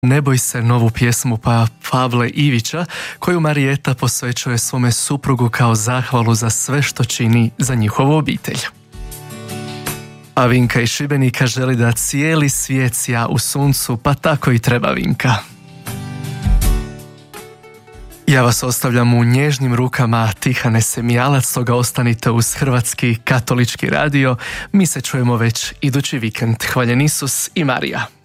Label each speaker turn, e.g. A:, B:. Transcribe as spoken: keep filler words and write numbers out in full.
A: Ne boj se, novu pjesmu pa Pavle Ivića, koju Marijeta posvećuje svome suprugu kao zahvalu za sve što čini za njihovu obitelj. A Vinka iz Šibenika želi da cijeli svijet sja u suncu, pa tako i treba Vinka. Ja vas ostavljam u nježnim rukama Tihane Semijalac, stoga ostanite uz Hrvatski katolički radio. Mi se čujemo već idući vikend. Hvaljen Isus i Marija.